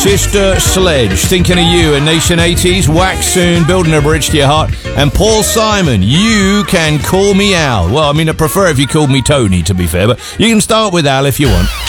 Sister Sledge, Thinking of You, and Nation 80s, Wax Soon, Building a Bridge to Your Heart, and Paul Simon, You Can Call Me Al. Well, I mean, I prefer if you called me Tony, to be fair, but you can start with Al if you want.